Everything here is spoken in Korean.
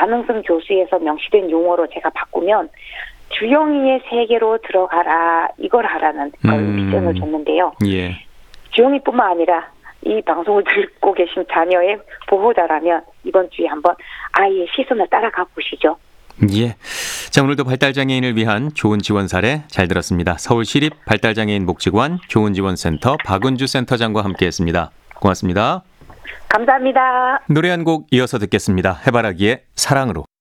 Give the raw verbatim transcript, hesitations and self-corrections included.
가능성 교수에서 명시된 용어로 제가 바꾸면 주영이의 세계로 들어가라 이걸 하라는 걸 음. 미션을 줬는데요. 예. 주영이뿐만 아니라 이 방송을 듣고 계신 자녀의 보호자라면 이번 주에 한번 아이의 시선을 따라가 보시죠. 예. 자, 오늘도 발달장애인을 위한 좋은 지원 사례 잘 들었습니다. 서울시립 발달장애인 복지관 좋은지원센터 박은주 센터장과 함께했습니다. 고맙습니다. 감사합니다. 노래 한 곡 이어서 듣겠습니다. 해바라기의 사랑으로.